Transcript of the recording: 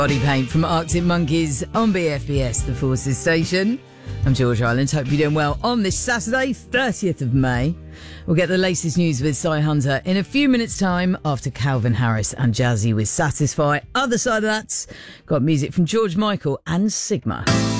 Body Paint from Arctic Monkeys on BFBS, the Forces station. I'm George Island. Hope you're doing well on this Saturday, 30th of May. We'll get the latest news with Cy Hunter in a few minutes' time after Calvin Harris and Jazzy with Satisfy. Other side of that, got music from George Michael and Sigma.